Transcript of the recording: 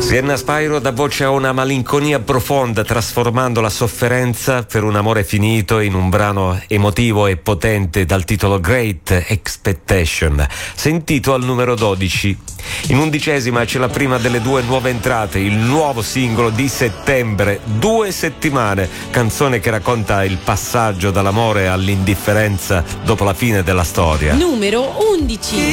Sienna Spyro dà voce a una malinconia profonda, trasformando la sofferenza per un amore finito in un brano emotivo e potente dal titolo Great Expectation, sentito al numero 12. In 11ª c'è la prima delle due nuove entrate, il nuovo singolo di settembre, 2 settimane, canzone che racconta il passaggio dall'amore all'indifferenza dopo la fine della storia. Numero 11.